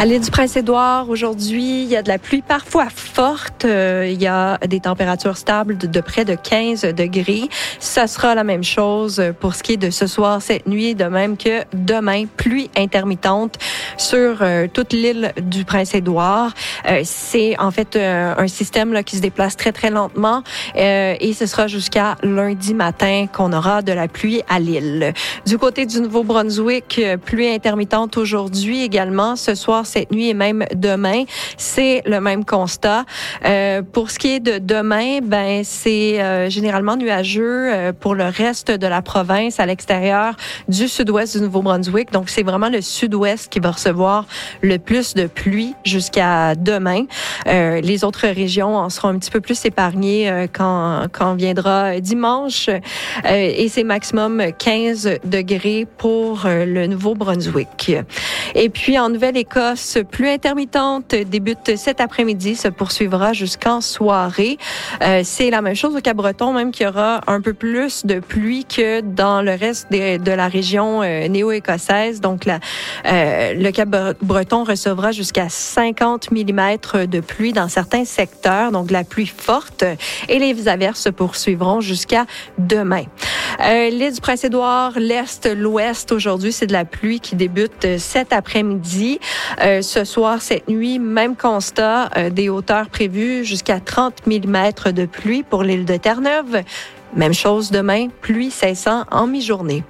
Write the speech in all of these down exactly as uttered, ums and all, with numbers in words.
À l'île du Prince-Édouard, aujourd'hui, il y a de la pluie parfois forte. Euh, il y a des températures stables de, de près de quinze degrés. Ça sera la même chose pour ce qui est de ce soir, cette nuit, de même que demain, pluie intermittente sur euh, toute l'île du Prince-Édouard. Euh, c'est en fait euh, un système là, qui se déplace très, très lentement euh, et ce sera jusqu'à lundi matin qu'on aura de la pluie à l'île. Du côté du Nouveau-Brunswick, pluie intermittente aujourd'hui également. Ce soir, cette nuit et même demain, c'est le même constat. Euh, pour ce qui est de demain, ben c'est euh, généralement nuageux euh, pour le reste de la province à l'extérieur du sud-ouest du Nouveau-Brunswick. Donc, c'est vraiment le sud-ouest qui va recevoir le plus de pluie jusqu'à demain. Euh, les autres régions en seront un petit peu plus épargnées euh, quand, quand viendra dimanche. Euh, et c'est maximum quinze degrés pour euh, le Nouveau-Brunswick. Et puis, en Nouvelle-Écosse, pluie intermittente débute cet après-midi, se poursuivra jusqu'en soirée. Euh, c'est la même chose au Cap-Breton, même qu'il y aura un peu plus de pluie que dans le reste de, de la région euh, néo-écossaise. Donc, la, euh, le Cap-Breton recevra jusqu'à cinquante millimètres de pluie dans certains secteurs, donc de la pluie forte. Et les averses se poursuivront jusqu'à demain. Euh, l'île du Prince-Édouard, l'Est, l'Ouest, aujourd'hui, c'est de la pluie qui débute cet après-midi. Euh, ce soir, cette nuit, même constat, euh, des hauteurs prévues jusqu'à trente millimètres de pluie pour l'île de Terre-Neuve. Même chose demain, pluie cessant en mi-journée.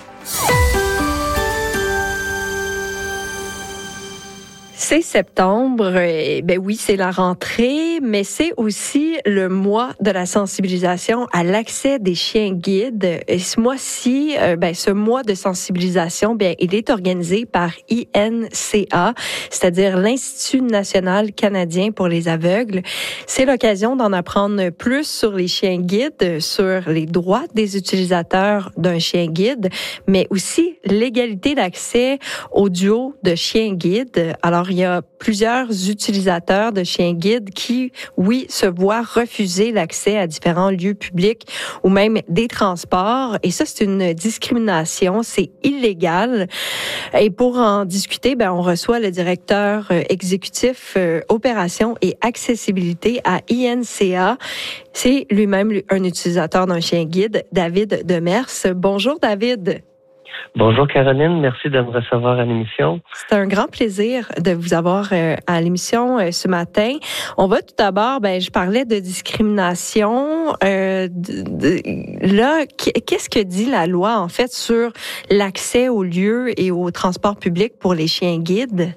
C'est septembre, et ben oui, c'est la rentrée, mais c'est aussi le mois de la sensibilisation à l'accès des chiens guides. Et ce mois-ci, euh, ben ce mois de sensibilisation, ben il est organisé par I N C A, c'est-à-dire l'Institut national canadien pour les aveugles. C'est l'occasion d'en apprendre plus sur les chiens guides, sur les droits des utilisateurs d'un chien guide, mais aussi l'égalité d'accès au duo de chiens guides. Alors, il y a plusieurs utilisateurs de chiens guides qui, oui, se voient refuser l'accès à différents lieux publics ou même des transports. Et ça, c'est une discrimination, c'est illégal. Et pour en discuter, ben, on reçoit le directeur exécutif euh, opération et accessibilité à I N C A. C'est lui-même un utilisateur d'un chien guide, David Demers. Bonjour, David. Bonjour Caroline, merci de me recevoir à l'émission. C'est un grand plaisir de vous avoir euh, à l'émission euh, ce matin. On va tout d'abord, ben je parlais de discrimination. Euh, de, de, là, qu'est-ce que dit la loi en fait sur l'accès aux lieux et aux transports publics pour les chiens guides?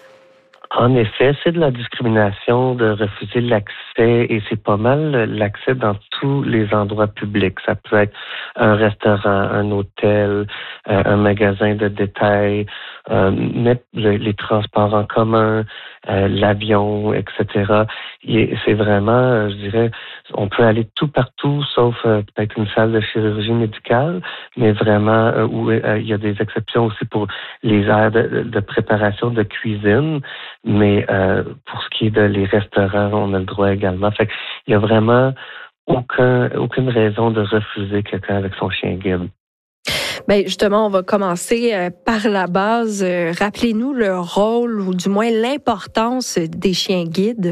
En effet, c'est de la discrimination de refuser l'accès et c'est pas mal l'accès dans tous les endroits publics. Ça peut être un restaurant, un hôtel, euh, un magasin de détail, euh, mettre le, les transports en commun, euh, l'avion, et cetera. Et c'est vraiment, euh, je dirais, on peut aller tout partout, sauf euh, peut-être une salle de chirurgie médicale, mais vraiment euh, où euh, il y a des exceptions aussi pour les aires de, de préparation de cuisine. Mais euh, pour ce qui est de les restaurants, on a le droit également. Fait qu'il y a vraiment aucun, aucune raison de refuser quelqu'un avec son chien guide. Bien, justement, on va commencer euh, par la base. Euh, rappelez-nous le rôle ou du moins l'importance des chiens guides.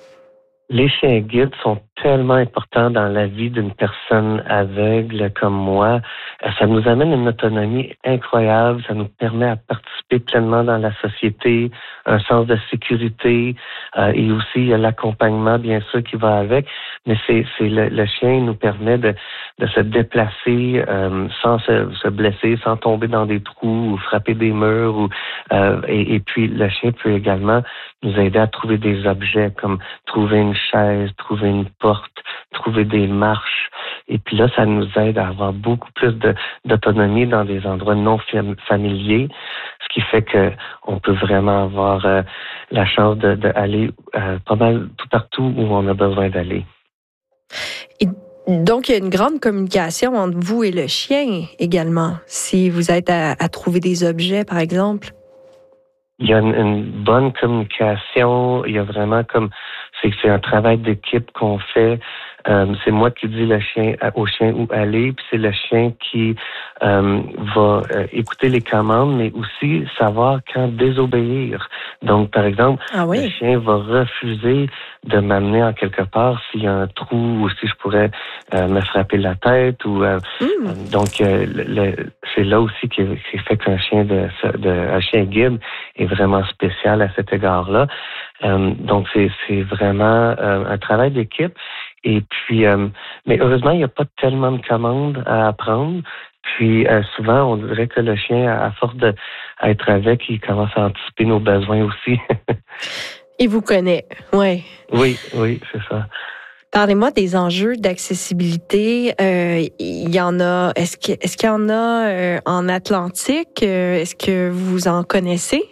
Les chiens guides sont tellement importants dans la vie d'une personne aveugle comme moi. Ça nous amène une autonomie incroyable. Ça nous permet à participer pleinement dans la société, un sens de sécurité euh, et aussi il y a l'accompagnement, bien sûr, qui va avec. Mais c'est, c'est le, le chien nous permet de, de se déplacer euh, sans se, se blesser, sans tomber dans des trous ou frapper des murs. Ou, euh, et, et puis, le chien peut également nous aider à trouver des objets comme trouver une chaise, trouver une porte, trouver des marches. Et puis là, ça nous aide à avoir beaucoup plus de, d'autonomie dans des endroits non familiers, ce qui fait que on peut vraiment avoir euh, la chance de, de aller euh, pas mal tout partout où on a besoin d'aller. Et donc, il y a une grande communication entre vous et le chien également, si vous êtes à, à trouver des objets, par exemple. Il y a une, une bonne communication, il y a vraiment comme, c'est, c'est un travail d'équipe qu'on fait. Euh, c'est moi qui dis le chien au chien où aller, puis c'est le chien qui euh, va euh, écouter les commandes, mais aussi savoir quand désobéir. Donc, par exemple, Ah oui? le chien va refuser de m'amener en quelque part s'il y a un trou ou si je pourrais euh, me frapper la tête. Ou euh, Mm. euh, donc, euh, le, le, c'est là aussi qui qui fait qu'un chien de, de un chien guide est vraiment spécial à cet égard-là. Euh, donc, c'est, c'est vraiment euh, un travail d'équipe. Et puis, euh, mais heureusement, il n'y a pas tellement de commandes à apprendre. Puis, euh, souvent, on dirait que le chien, à force d'être avec, il commence à anticiper nos besoins aussi. Il vous connaît, oui. Oui, oui, c'est ça. Parlez-moi des enjeux d'accessibilité. Euh, il y en a. Est-ce que, est-ce qu'il y en a euh, en Atlantique? Euh, est-ce que vous en connaissez?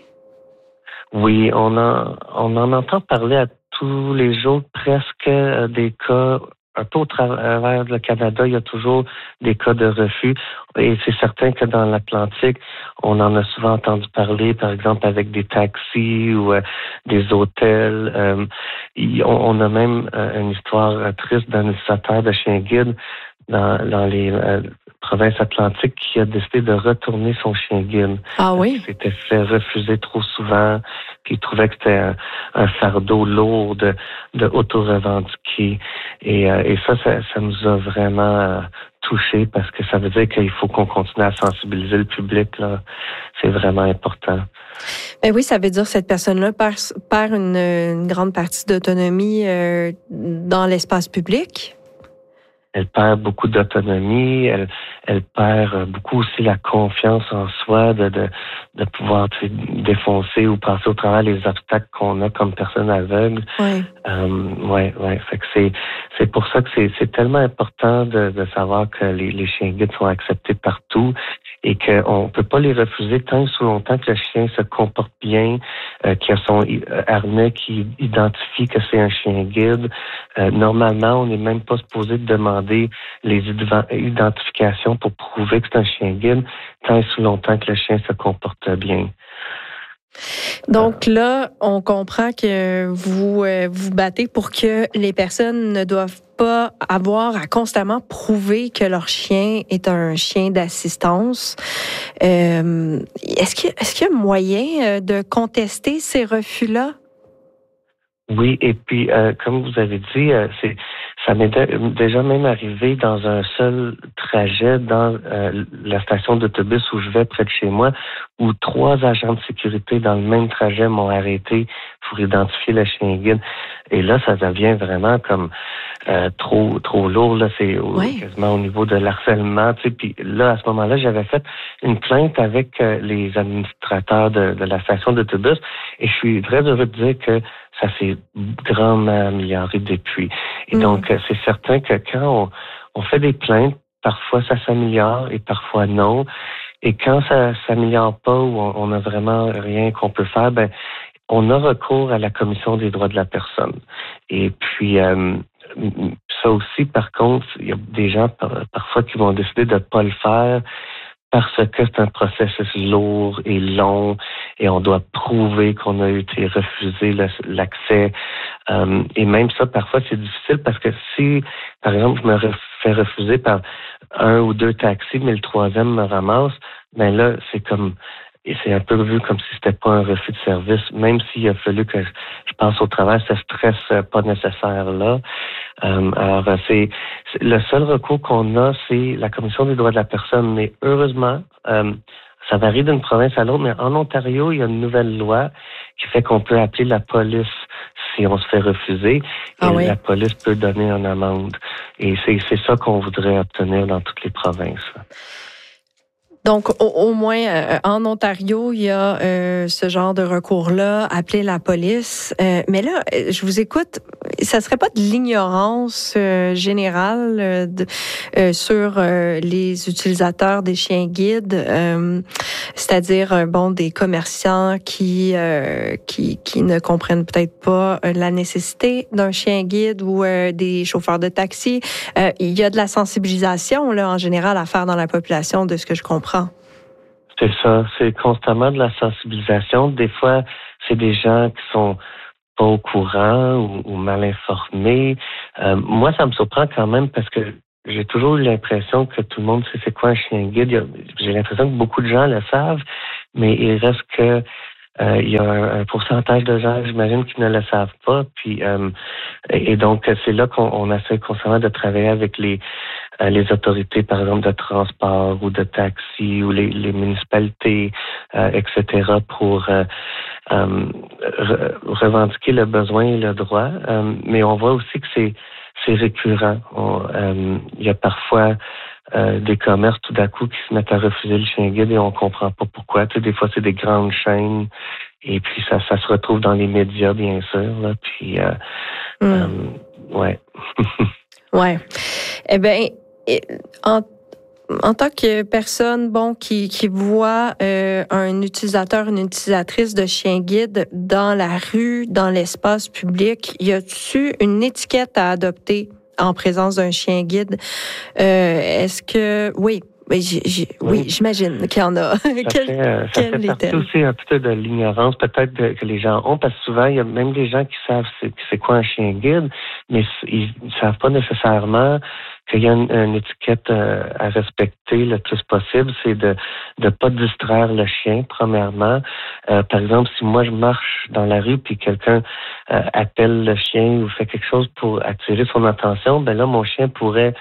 Oui, on en, on en entend parler à tous les jours, presque euh, des cas, un peu au travers le Canada, il y a toujours des cas de refus. Et c'est certain que dans l'Atlantique, on en a souvent entendu parler, par exemple, avec des taxis ou euh, des hôtels. Euh, y, on, on a même euh, une histoire euh, triste d'un utilisateur de chien guide dans, dans les euh, provinces atlantiques qui a décidé de retourner son chien guide. Ah Parce oui? qu'il s'était fait refuser trop souvent, puis il trouvait que c'était un, un fardeau lourd de, de auto-revendiquer. Et, euh, et ça, ça, ça nous a vraiment euh, touchés parce que ça veut dire qu'il faut qu'on continue à sensibiliser le public, là. C'est vraiment important. Ben oui, ça veut dire que cette personne-là perd, perd une, une grande partie d'autonomie euh, dans l'espace public. Elle perd beaucoup d'autonomie, elle, elle perd beaucoup aussi la confiance en soi de, de, de pouvoir tu sais, défoncer ou passer au travers les obstacles qu'on a comme personne aveugle. Oui. Euh, ouais, ouais. Fait que c'est, c'est pour ça que c'est, c'est tellement important de, de savoir que les, les chiens guides sont acceptés partout et qu'on ne peut pas les refuser tant et si longtemps que le chien se comporte bien, euh, qu'il a son harnais qui identifie que c'est un chien guide. Euh, normalement, on n'est même pas supposé de demander les identifications pour prouver que c'est un chien guide tant et si longtemps que le chien se comporte bien. Donc là, on comprend que vous euh, vous battez pour que les personnes ne doivent pas avoir à constamment prouver que leur chien est un chien d'assistance. Euh, est-ce qu'il est-ce qu'il y a moyen de contester ces refus-là? Oui, et puis euh, comme vous avez dit, euh, c'est ça m'est déjà même arrivé dans un seul trajet dans euh, la station d'autobus où je vais près de chez moi, où trois agents de sécurité dans le même trajet m'ont arrêté pour identifier le chien guide. Et là, ça devient vraiment comme euh, trop trop lourd. Là, c'est au, Oui. quasiment au niveau de l'harcèlement. Tu sais, puis là, à ce moment-là, j'avais fait une plainte avec euh, les administrateurs de, de la station d'autobus, et je suis très heureux de dire que ça s'est grandement amélioré depuis. Et mmh. donc, c'est certain que quand on, on fait des plaintes, parfois ça s'améliore et parfois non. Et quand ça s'améliore pas ou on n'a vraiment rien qu'on peut faire, ben on a recours à la Commission des droits de la personne. Et puis, euh, ça aussi, par contre, il y a des gens par, parfois qui vont décider de ne pas le faire parce que c'est un processus lourd et long et on doit prouver qu'on a été refusé l'accès. Euh, et même ça, parfois, c'est difficile parce que si, par exemple, je me fais refuser par un ou deux taxis, mais le troisième me ramasse, ben là, c'est comme... Et c'est un peu vu comme si c'était pas un refus de service, même s'il a fallu que je passe au travail, ce stress pas nécessaire là. Euh, alors, c'est, c'est le seul recours qu'on a, c'est la Commission des droits de la personne. Mais heureusement, euh, ça varie d'une province à l'autre, mais en Ontario, il y a une nouvelle loi qui fait qu'on peut appeler la police si on se fait refuser, et ah oui. La police peut donner une amende. Et c'est, c'est ça qu'on voudrait obtenir dans toutes les provinces. Donc, au, au moins, euh, en Ontario, il y a euh, ce genre de recours-là, appeler la police. Euh, mais là, je vous écoute, ça serait pas de l'ignorance euh, générale euh, de, euh, sur euh, les utilisateurs des chiens guides, euh, c'est-à-dire, euh, bon, des commerçants qui, euh, qui qui ne comprennent peut-être pas euh, la nécessité d'un chien guide ou euh, des chauffeurs de taxi. Euh, il y a de la sensibilisation, là, en général, à faire dans la population, de ce que je comprends. C'est ça, c'est constamment de la sensibilisation. Des fois, c'est des gens qui sont pas au courant ou, ou mal informés. Euh, moi, ça me surprend quand même parce que j'ai toujours eu l'impression que tout le monde sait c'est quoi un chien guide. J'ai l'impression que beaucoup de gens le savent, mais il reste que euh, il y a un, un pourcentage de gens, j'imagine, qui ne le savent pas. Puis euh, et donc c'est là qu'on on essaie constamment de travailler avec les euh, les autorités, par exemple, de transport ou de taxi ou les, les municipalités, euh, et cetera, pour euh, euh, re- revendiquer le besoin et le droit. Euh, mais on voit aussi que c'est c'est récurrent. On, euh, il y a parfois euh, des commerces tout d'un coup qui se mettent à refuser le chien guide et on comprend pas pourquoi. Tu sais, des fois, c'est des grandes chaînes et puis ça, ça se retrouve dans les médias, bien sûr. Là, puis, euh, Mm. euh, ouais. Ouais. Eh bien, en En tant que personne, bon, qui, qui voit euh, un utilisateur, une utilisatrice de chien guide dans la rue, dans l'espace public, y a-tu une étiquette à adopter en présence d'un chien guide? Euh, est-ce que, oui, j'ai, j'ai, oui, Oui. j'imagine qu'il y en a. Ça Quel, fait, euh, ça quel fait partie est-elle? aussi un peu de l'ignorance peut-être de- que les gens ont, parce que souvent, il y a même des gens qui savent c'est, c'est quoi un chien guide, mais ils ne savent pas nécessairement qu'il y a une, une étiquette euh, à respecter le plus possible, c'est de ne pas distraire le chien, premièrement. Euh, par exemple, si moi je marche dans la rue puis quelqu'un euh, appelle le chien ou fait quelque chose pour attirer son attention, ben là, mon chien pourrait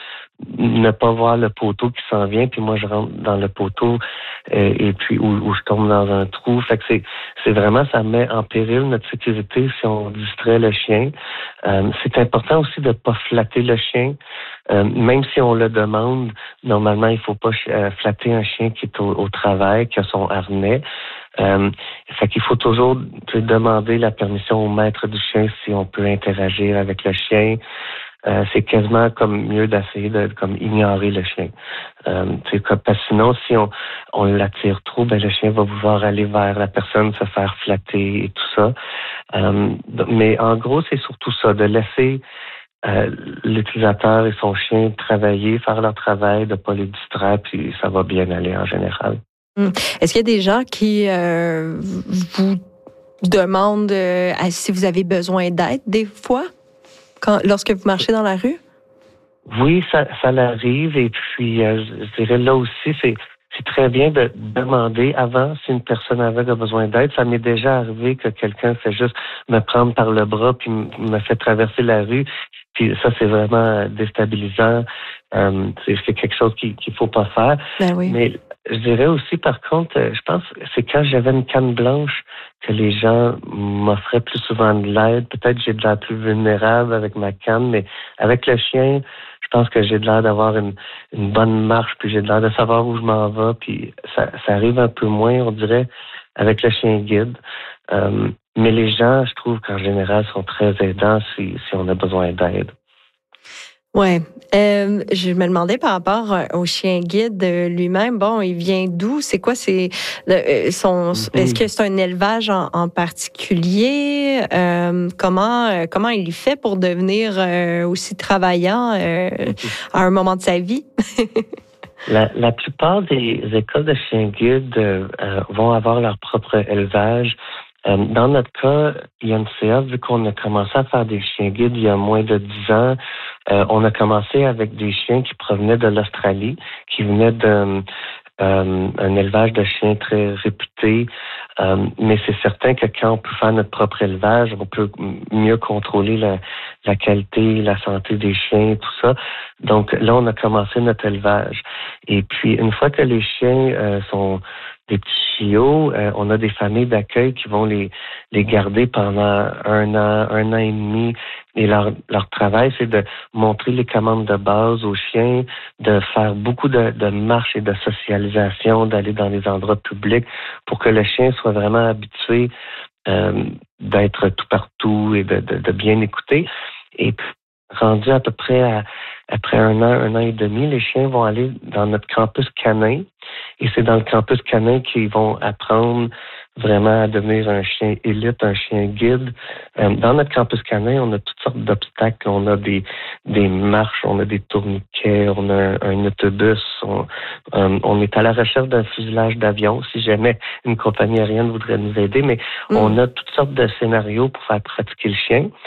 ne pas voir le poteau qui s'en vient, puis moi je rentre dans le poteau euh, et puis où, où je tombe dans un trou. Fait que c'est, c'est vraiment, ça met en péril notre sécurité si on distrait le chien. Euh, c'est important aussi de ne pas flatter le chien. Euh, même si on le demande, normalement, il ne faut pas euh, flatter un chien qui est au, au travail, qui a son harnais. Euh, fait qu'il faut toujours demander la permission au maître du chien si on peut interagir avec le chien. Euh, c'est quasiment comme mieux d'essayer de comme ignorer le chien. Euh, parce que sinon, si on, on l'attire trop, ben le chien va vouloir aller vers la personne, se faire flatter et tout ça. Euh, mais en gros, c'est surtout ça, de laisser euh, l'utilisateur et son chien travailler, faire leur travail, de ne pas les distraire, puis ça va bien aller en général. Hum. Est-ce qu'il y a des gens qui euh, vous demandent euh, si vous avez besoin d'aide des fois? Quand, lorsque vous marchez dans la rue? Oui, ça, ça l'arrive. Et puis, euh, je dirais là aussi, c'est, c'est très bien de demander avant si une personne aveugle a besoin d'aide. Ça m'est déjà arrivé que quelqu'un fait juste me prendre par le bras puis me fait traverser la rue. Puis ça, c'est vraiment déstabilisant. Euh, c'est, c'est quelque chose qu'il qu'il faut pas faire. Ben oui. Mais je dirais aussi, par contre, je pense que c'est quand j'avais une canne blanche que les gens m'offraient plus souvent de l'aide. Peut-être que j'ai de l'air plus vulnérable avec ma canne, mais avec le chien, je pense que j'ai de l'air d'avoir une, une bonne marche, puis j'ai de l'air de savoir où je m'en vais, puis ça, ça arrive un peu moins, on dirait, avec le chien guide. Euh, mais les gens, je trouve qu'en général, sont très aidants si, si on a besoin d'aide. Ouais, euh, je me demandais par rapport au chien guide lui-même. Bon, il vient d'où? C'est quoi? C'est le, son. Mm-hmm. Est-ce que c'est un élevage en, en particulier? Euh, comment comment il y fait pour devenir euh, aussi travaillant euh, mm-hmm. à un moment de sa vie? La, la plupart des écoles de chiens guides euh, vont avoir leur propre élevage. Euh, dans notre cas, I N C A, vu qu'on a commencé à faire des chiens guides il y a moins de dix ans, euh, on a commencé avec des chiens qui provenaient de l'Australie, qui venaient d'un euh, élevage de chiens très réputé. Euh, mais c'est certain que quand on peut faire notre propre élevage, on peut mieux contrôler la, la qualité, la santé des chiens et tout ça. Donc là, on a commencé notre élevage. Et puis, une fois que les chiens euh, sont des petits chiots, euh, on a des familles d'accueil qui vont les, les garder pendant un an, un an et demi. Et leur, leur travail, c'est de montrer les commandes de base aux chiens, de faire beaucoup de, de marches et de socialisation, d'aller dans les endroits publics pour que le chien soit vraiment habitué euh, d'être tout partout et de, de, de bien écouter. Et puis, rendu à peu près à, après un an, un an et demi, les chiens vont aller dans notre campus canin. Et c'est dans le campus canin qu'ils vont apprendre vraiment à devenir un chien élite, un chien guide. Euh, dans notre campus canin, on a toutes sortes d'obstacles. On a des, des marches, on a des tourniquets, on a un, un autobus. On, euh, on est à la recherche d'un fuselage d'avion, si jamais une compagnie aérienne voudrait nous aider. Mais mmh. on a toutes sortes de scénarios pour faire pratiquer le chien.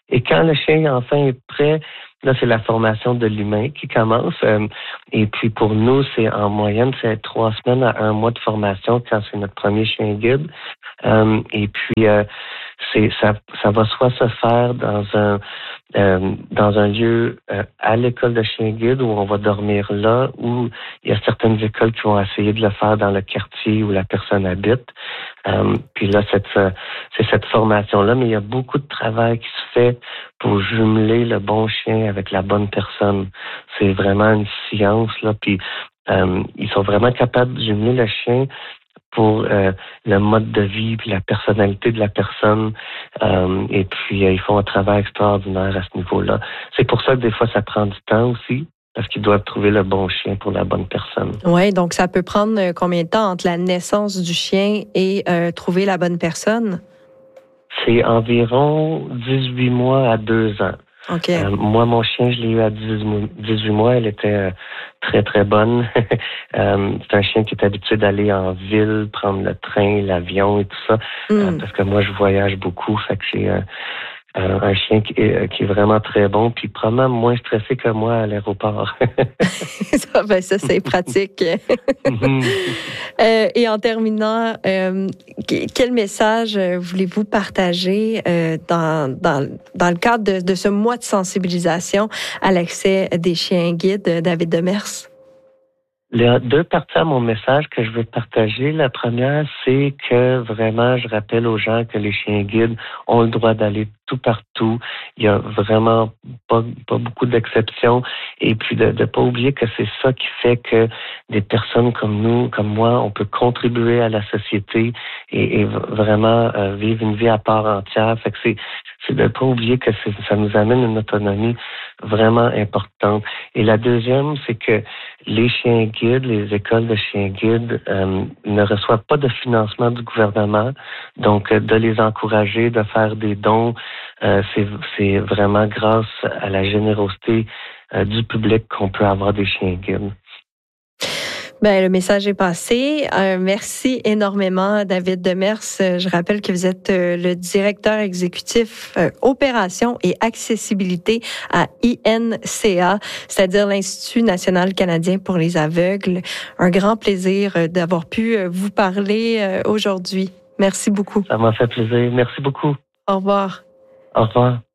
Et quand le chien enfin est prêt, là, c'est la formation de l'humain qui commence. Euh, et puis pour nous, c'est en moyenne, c'est trois semaines à un mois de formation quand c'est notre premier chien guide. Euh, et puis euh, c'est ça, ça va soit se faire dans un euh, dans un lieu euh, à l'école de chien guide où on va dormir là, ou il y a certaines écoles qui vont essayer de le faire dans le quartier où la personne habite. Euh, puis là, cette, c'est cette formation-là, mais il y a beaucoup de travail qui se fait pour jumeler le bon chien avec la bonne personne. C'est vraiment une science, là, puis euh, ils sont vraiment capables de jumeler le chien pour euh, le mode de vie puis la personnalité de la personne. Euh, et puis, euh, ils font un travail extraordinaire à ce niveau-là. C'est pour ça que des fois, ça prend du temps aussi, parce qu'ils doivent trouver le bon chien pour la bonne personne. Oui, donc ça peut prendre combien de temps entre la naissance du chien et euh, trouver la bonne personne? C'est environ dix-huit mois à deux ans. Okay. Euh, moi, mon chien, je l'ai eu à dix-huit mois. Elle était euh, très, très bonne. euh, c'est un chien qui est habitué d'aller en ville, prendre le train, l'avion et tout ça. Mm. Euh, parce que moi, je voyage beaucoup. Fait que c'est euh, euh, un chien qui est, qui est vraiment très bon. Puis probablement moins stressé que moi à l'aéroport. ça, ben ça, c'est pratique. euh, et en terminant, euh, quel message voulez-vous partager euh, dans, dans, dans le cadre de, de ce mois de sensibilisation à l'accès des chiens guides, David Demers? Il y a deux parties à mon message que je veux partager. La première, c'est que vraiment, je rappelle aux gens que les chiens guides ont le droit d'aller tout partout. Il y a vraiment pas, pas beaucoup d'exceptions. Et puis de ne pas oublier que c'est ça qui fait que des personnes comme nous, comme moi, on peut contribuer à la société et, et vraiment euh, vivre une vie à part entière. Fait que c'est, c'est de ne pas oublier que c'est, ça nous amène une autonomie vraiment importante. Et la deuxième, c'est que les chiens guides, les écoles de chiens guides euh, ne reçoivent pas de financement du gouvernement. Donc, de les encourager, de faire des dons, euh, c'est, c'est vraiment grâce à la générosité euh, du public qu'on peut avoir des chiens guides. Ben, le message est passé. Euh, merci énormément, David Demers. Je rappelle que vous êtes le directeur exécutif euh, opération et accessibilité à I N C A, c'est-à-dire l'Institut national canadien pour les aveugles. Un grand plaisir d'avoir pu vous parler euh, aujourd'hui. Merci beaucoup. Ça m'a fait plaisir. Merci beaucoup. Au revoir. Au revoir.